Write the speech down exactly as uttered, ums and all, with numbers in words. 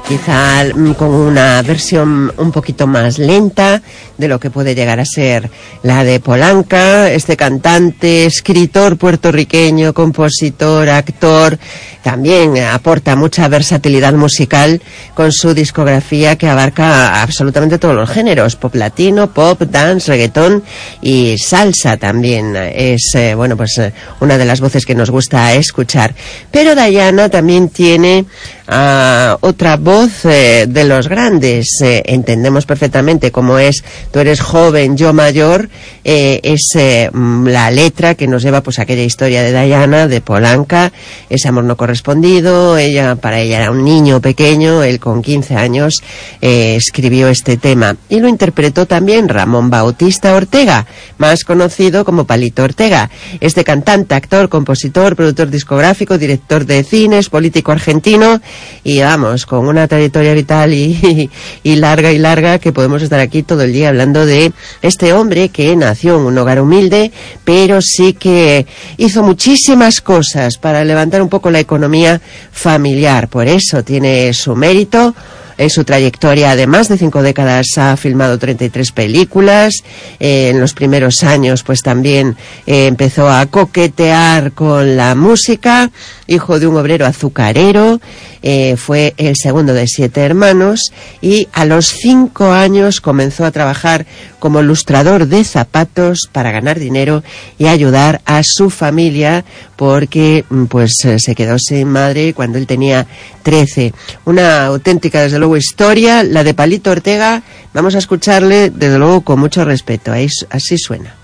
quizá con una versión un poquito más lenta de lo que puede llegar a ser la de Polanca. Este cantante, escritor puertorriqueño, compositor, actor, también aporta mucha versatilidad musical con su discografía que abarca absolutamente todos los géneros: pop latino, pop, dance, reggaetón y salsa también. Es, eh, bueno, pues eh, una de las voces que nos gusta escuchar. Pero Diana también tiene uh, otra voz eh, de los grandes. Eh, entendemos perfectamente cómo es Tú eres joven, yo mayor. Eh, es eh, la letra que nos lleva pues a aquella historia de Diana, de Polanca, ese amor no correspondido. Ella, para ella era un niño pequeño, él con quince años eh, escribió este tema y lo interpretó también Ramón Bautista Ortega, más conocido como Palito Ortega. Este cantante, actor, compositor, productor discográfico, director de cines, político argentino y vamos, con una trayectoria vital y, y, y larga y larga, que podemos estar aquí todo el día hablando de este hombre que nació en un hogar humilde, pero sí que hizo muchísimas cosas para levantar un poco la economía familiar. Por eso tiene su mérito. En su trayectoria de más de cinco décadas ha filmado treinta y tres películas. Eh, en los primeros años pues también eh, empezó a coquetear con la música. Hijo de un obrero azucarero, eh, fue el segundo de siete hermanos y a los cinco años comenzó a trabajar como lustrador de zapatos para ganar dinero y ayudar a su familia, porque pues se quedó sin madre cuando él tenía trece. Una auténtica, desde luego, historia, la de Palito Ortega. Vamos a escucharle, desde luego, con mucho respeto. Ahí, así suena.